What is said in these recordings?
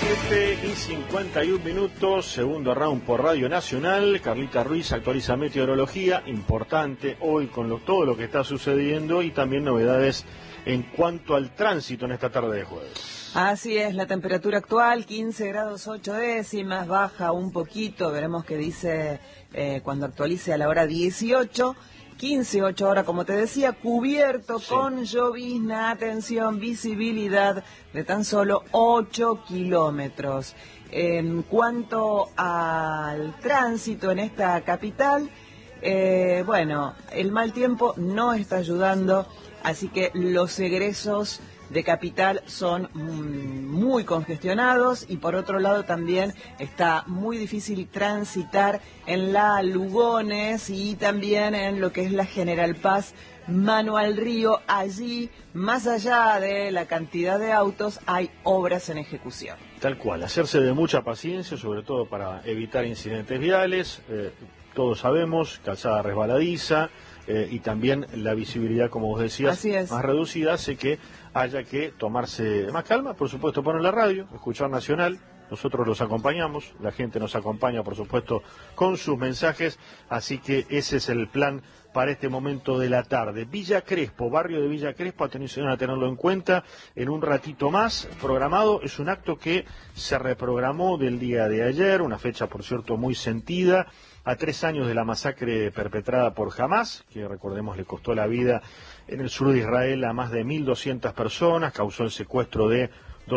7:51, segundo round por Radio Nacional. Carlita Ruiz actualiza meteorología, importante hoy con todo lo que está sucediendo y también novedades en cuanto al tránsito en esta tarde de jueves. Así es, la temperatura actual, 15 grados 8 décimas, baja un poquito, veremos qué dice cuando actualice a la hora 18. 15-8 ahora, como te decía, cubierto con llovizna, atención, visibilidad de tan solo 8 kilómetros. En cuanto al tránsito en esta capital, bueno, el mal tiempo no está ayudando, así que los egresos de capital son muy congestionados y por otro lado también está muy difícil transitar en la Lugones y también en lo que es la General Paz, Manuel Río. Allí, más allá de la cantidad de autos, hay obras en ejecución. Tal cual, hacerse de mucha paciencia, sobre todo para evitar incidentes viales. Todos sabemos, calzada resbaladiza, y también la visibilidad, como vos decías, más reducida, hace que haya que tomarse más calma. Por supuesto, poner la radio, escuchar Nacional, nosotros los acompañamos, la gente nos acompaña, por supuesto, con sus mensajes, así que ese es el plan para este momento de la tarde. Villa Crespo, barrio de Villa Crespo, atención a tenerlo en cuenta, en un ratito más programado. Es un acto que se reprogramó del día de ayer, una fecha, por cierto, muy sentida, a 3 años de la masacre perpetrada por Hamás, que recordemos le costó la vida en el sur de Israel a más de 1.200 personas, causó el secuestro de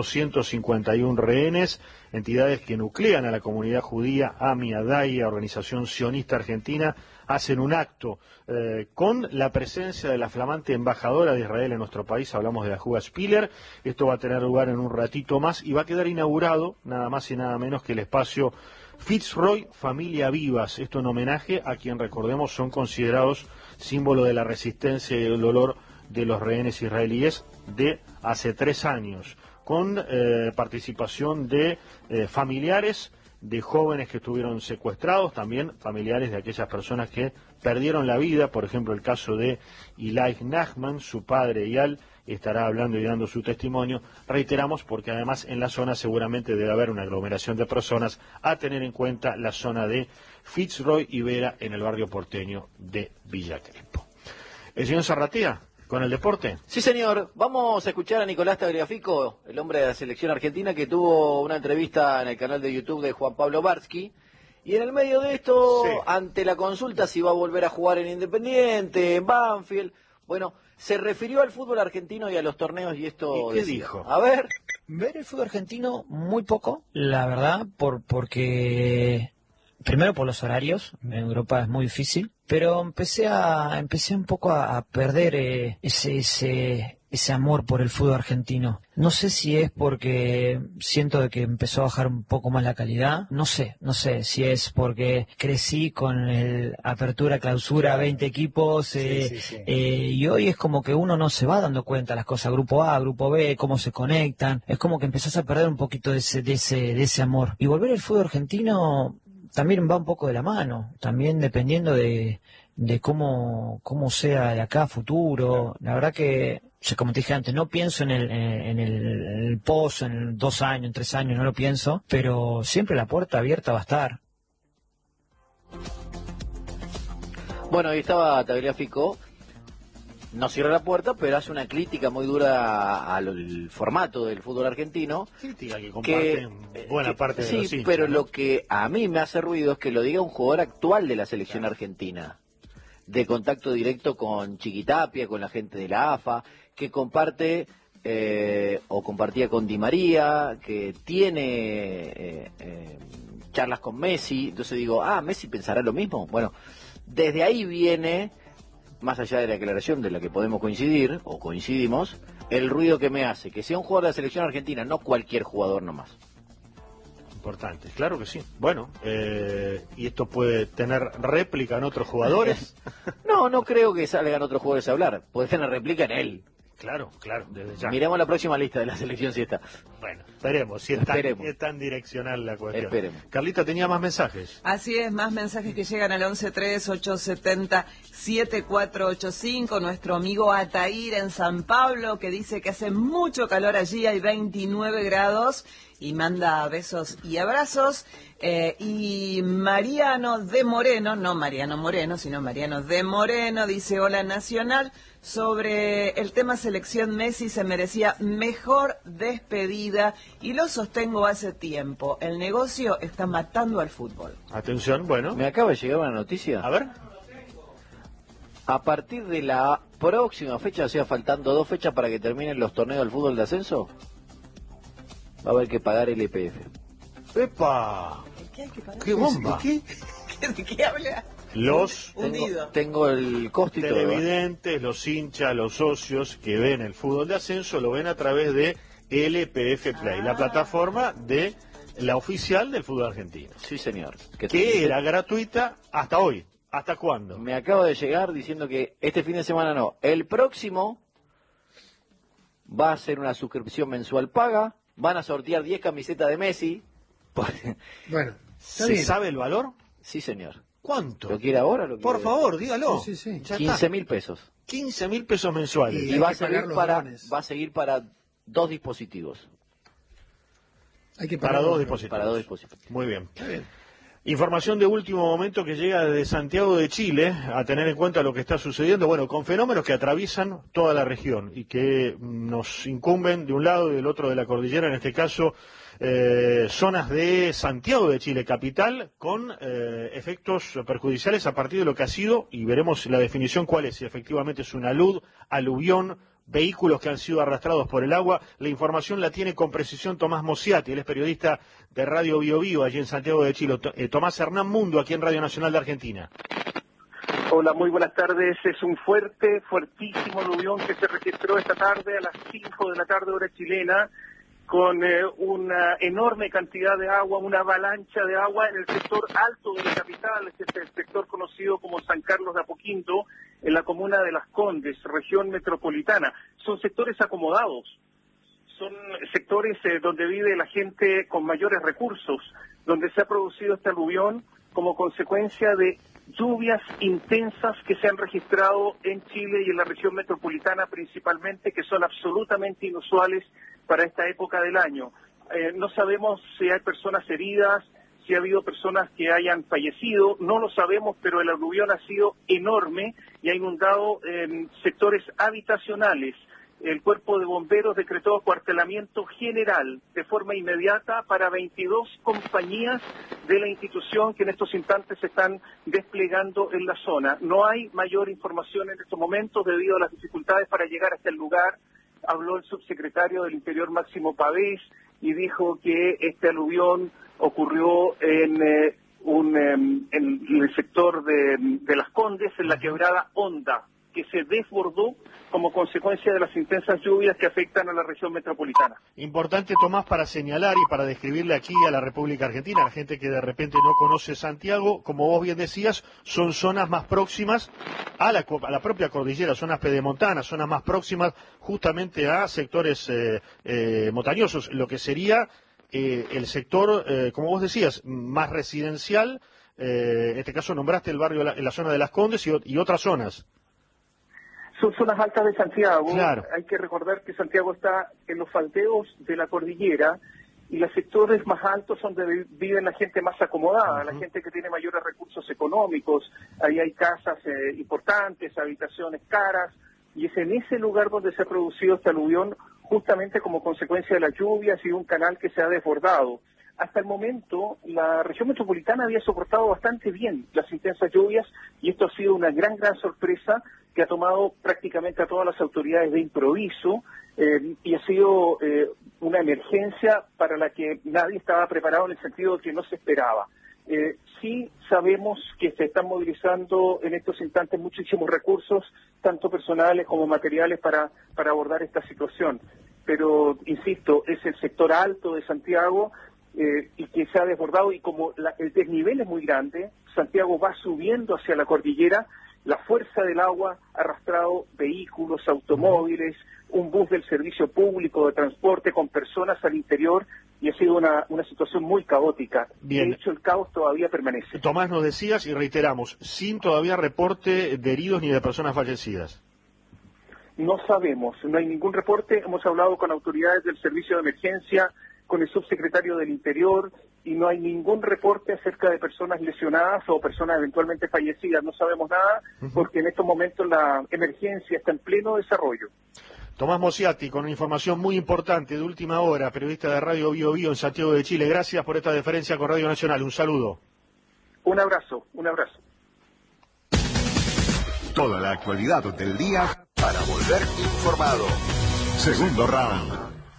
251 rehenes. Entidades que nuclean a la comunidad judía, AMI, ADAIA, Organización Sionista Argentina, hacen un acto con la presencia de la flamante embajadora de Israel en nuestro país, hablamos de Ajuga Spiller. Esto va a tener lugar en un ratito más y va a quedar inaugurado nada más y nada menos que el espacio Fitzroy Familia Vivas, esto en homenaje a quien, recordemos, son considerados símbolo de la resistencia y el dolor de los rehenes israelíes de hace 3 años, con participación de familiares de jóvenes que estuvieron secuestrados, también familiares de aquellas personas que perdieron la vida, por ejemplo el caso de Eli Nachman, su padre Eyal estará hablando y dando su testimonio. Reiteramos porque además en la zona seguramente debe haber una aglomeración de personas, a tener en cuenta la zona de Fitzroy y Vera en el barrio porteño de Villa Crespo. El señor Zarratea, con el deporte. Sí, señor. Vamos a escuchar a Nicolás Tagliafico, el hombre de la selección argentina, que tuvo una entrevista en el canal de YouTube de Juan Pablo Barsky. Y en el medio de esto, ante la consulta si va a volver a jugar en Independiente, en Banfield, bueno, se refirió al fútbol argentino y a los torneos y esto... ¿Y qué dijo? A ver. Ver el fútbol argentino muy poco, la verdad, porque... Primero por los horarios, en Europa es muy difícil, pero empecé un poco a perder ese amor por el fútbol argentino. No sé si es porque siento de que empezó a bajar un poco más la calidad, no sé si es porque crecí con el apertura, clausura, 20 equipos, y hoy es como que uno no se va dando cuenta las cosas, grupo A, grupo B, cómo se conectan, es como que empezás a perder un poquito de ese amor. Y volver al fútbol argentino también va un poco de la mano, también dependiendo de cómo sea de acá a futuro. La verdad que, como te dije antes, no pienso en el pozo, en 2 años, en 3 años, no lo pienso, pero siempre la puerta abierta va a estar. Bueno, ahí estaba Tagliafico. No cierra la puerta, pero hace una crítica muy dura al formato del fútbol argentino. Crítica que comparten buena parte de los hinchas, pero ¿no? lo que a mí me hace ruido es que lo diga un jugador actual de la selección argentina, de contacto directo con Chiquitapia, con la gente de la AFA, que comparte o compartía con Di María, que tiene charlas con Messi. Entonces digo, ¿Messi pensará lo mismo? Bueno, desde ahí viene... Más allá de la aclaración de la que podemos coincidir, o coincidimos, el ruido que me hace, que sea un jugador de la selección argentina, no cualquier jugador nomás. Importante, claro que sí. Bueno, ¿y esto puede tener réplica en otros jugadores? No creo que salgan otros jugadores a hablar, puede tener réplica en él. Claro, desde ya. Miremos la próxima lista de la selección si está. Bueno, esperemos, si es tan direccional la cuestión. Esperemos. Carlita, tenía más mensajes. Así es, más mensajes que llegan al 1138707485. Nuestro amigo Ataír en San Pablo, que dice que hace mucho calor allí, hay 29 grados. y manda besos y abrazos. Y Mariano de Moreno, no Mariano Moreno, sino Mariano de Moreno, dice: hola Nacional, sobre el tema selección Messi se merecía mejor despedida y lo sostengo hace tiempo. El negocio está matando al fútbol. Atención, bueno. Me acaba de llegar una noticia. A ver. A partir de la próxima fecha, o sea, faltando 2 fechas para que terminen los torneos del fútbol de ascenso, va a haber que pagar el EPF. ¡Epa! ¿Qué hay que pagar? ¡Qué bomba! ¿De qué habla? Los Tengo el costo y todo. televidentes, los hinchas, los socios que ven el fútbol de ascenso lo ven a través de LPF Play, la plataforma de la oficial del fútbol argentino. Sí, señor. Que era gratuita hasta hoy. ¿Hasta cuándo? Me acaba de llegar diciendo que este fin de semana no. El próximo va a ser una suscripción mensual paga. Van a sortear 10 camisetas de Messi. Bueno, ¿se sabe el valor? Sí, señor. ¿Cuánto? ¿Lo quiere ahora? Por favor, dígalo. Sí. 15.000 pesos. 15.000 pesos mensuales. Y va a seguir para 2 dispositivos. Hay que para 2 dispositivos. Para 2 dispositivos. Muy bien. Está bien. Información de último momento que llega desde Santiago de Chile, a tener en cuenta lo que está sucediendo, bueno, con fenómenos que atraviesan toda la región y que nos incumben de un lado y del otro de la cordillera, en este caso zonas de Santiago de Chile, capital, con efectos perjudiciales a partir de lo que ha sido, y veremos la definición cuál es, si efectivamente es una alud, aluvión, vehículos que han sido arrastrados por el agua. La información la tiene con precisión Tomás Mosiati, él es periodista de Radio Bio Bio allí en Santiago de Chile. Tomás, Hernán Mundo, aquí en Radio Nacional de Argentina. Hola, muy buenas tardes. Es un fuertísimo aluvión que se registró esta tarde a las 5 de la tarde hora chilena, con una enorme cantidad de agua, una avalancha de agua en el sector alto de la capital, este es el sector conocido como San Carlos de Apoquindo, en la comuna de Las Condes, región metropolitana. Son sectores acomodados, son sectores donde vive la gente con mayores recursos, donde se ha producido este aluvión como consecuencia de lluvias intensas que se han registrado en Chile y en la región metropolitana principalmente, que son absolutamente inusuales para esta época del año. No sabemos si hay personas heridas, si ha habido personas que hayan fallecido, no lo sabemos, pero el aluvión ha sido enorme y ha inundado sectores habitacionales. El Cuerpo de Bomberos decretó acuartelamiento general de forma inmediata para 22 compañías de la institución que en estos instantes se están desplegando en la zona. No hay mayor información en estos momentos debido a las dificultades para llegar hasta el lugar. Habló el subsecretario del Interior, Máximo Pavés, y dijo que este aluvión ocurrió en el sector de Las Condes, en la quebrada Honda, que se desbordó como consecuencia de las intensas lluvias que afectan a la región metropolitana. Importante, Tomás, para señalar y para describirle aquí a la República Argentina, a la gente que de repente no conoce Santiago, como vos bien decías, son zonas más próximas a la propia cordillera, zonas pedemontanas, zonas más próximas justamente a sectores montañosos, lo que sería el sector, como vos decías, más residencial. En este caso nombraste el barrio en la zona de Las Condes y otras zonas. Son zonas altas de Santiago. Claro. Hay que recordar que Santiago está en los faldeos de la cordillera y los sectores más altos son donde vive la gente más acomodada, la gente que tiene mayores recursos económicos. Ahí hay casas importantes, habitaciones caras, y es en ese lugar donde se ha producido este aluvión justamente como consecuencia de las lluvias y de un canal que se ha desbordado. Hasta el momento, la región metropolitana había soportado bastante bien las intensas lluvias y esto ha sido una gran sorpresa que ha tomado prácticamente a todas las autoridades de improviso y ha sido una emergencia para la que nadie estaba preparado en el sentido de que no se esperaba. Sí sabemos que se están movilizando en estos instantes muchísimos recursos, tanto personales como materiales, para abordar esta situación. Pero, insisto, es el sector alto de Santiago y que se ha desbordado, y como el desnivel es muy grande, Santiago va subiendo hacia la cordillera, la fuerza del agua ha arrastrado vehículos, automóviles, un bus del servicio público de transporte con personas al interior, y ha sido una situación muy caótica. Bien. De hecho, el caos todavía permanece. Tomás, nos decías y reiteramos, sin todavía reporte de heridos ni de personas fallecidas. No sabemos, no hay ningún reporte. Hemos hablado con autoridades del servicio de emergencia con el subsecretario del Interior y no hay ningún reporte acerca de personas lesionadas o personas eventualmente fallecidas. No sabemos nada porque en estos momentos la emergencia está en pleno desarrollo. Tomás Mosiati, con una información muy importante de última hora, periodista de Radio Bio Bio en Santiago de Chile. Gracias por esta deferencia con Radio Nacional. Un saludo. Un abrazo, un abrazo. Toda la actualidad del día para volver informado. Segundo round.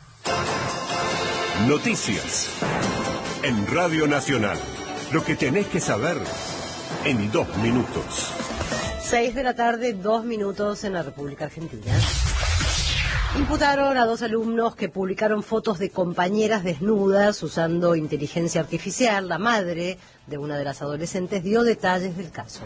Noticias. En Radio Nacional. Lo que tenés que saber en 2 minutos. 6 de la tarde, 2 minutos en la República Argentina. Imputaron a 2 alumnos que publicaron fotos de compañeras desnudas usando inteligencia artificial. La madre de una de las adolescentes dio detalles del caso.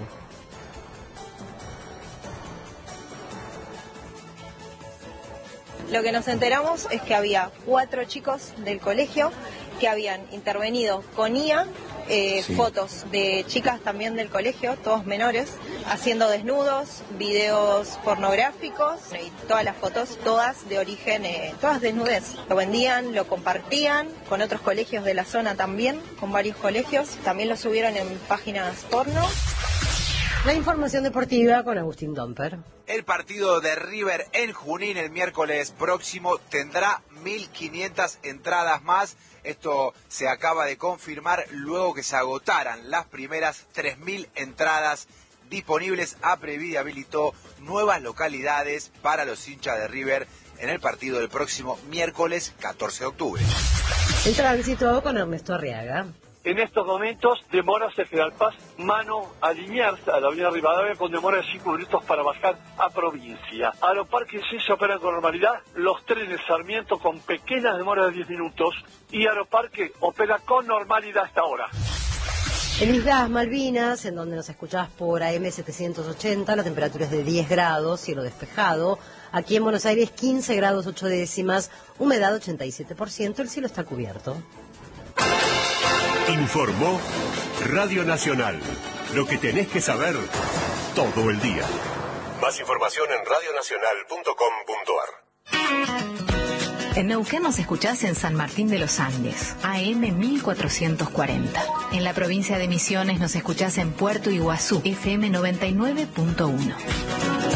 Lo que nos enteramos es que había 4 chicos del colegio que habían intervenido con IA, fotos de chicas también del colegio, todos menores, haciendo desnudos, videos pornográficos y todas las fotos, todas de origen, todas desnudez. Lo vendían, lo compartían con otros colegios de la zona también, con varios colegios, también lo subieron en páginas porno. La información deportiva con Agustín Domper. El partido de River en Junín el miércoles próximo tendrá 1.500 entradas más. Esto se acaba de confirmar luego que se agotaran las primeras 3.000 entradas disponibles. APREVIDE habilitó nuevas localidades para los hinchas de River en el partido del próximo miércoles 14 de octubre. El tránsito con Ernesto Arriaga. En estos momentos demora hacia General Paz, mano a Liniers, a la avenida Rivadavia, con demora de 5 minutos para bajar a Provincia. Aeroparque sí se opera con normalidad, los trenes Sarmiento con pequeñas demoras de 10 minutos y Aeroparque opera con normalidad hasta ahora. En Islas Malvinas, en donde nos escuchás por AM 780, la temperatura es de 10 grados, cielo despejado. Aquí en Buenos Aires 15 grados 8 décimas, humedad 87%, el cielo está cubierto. Informó Radio Nacional. Lo que tenés que saber todo el día. Más información en radionacional.com.ar. En Neuquén nos escuchás en San Martín de los Andes, AM 1440. En la provincia de Misiones nos escuchás en Puerto Iguazú, FM 99.1.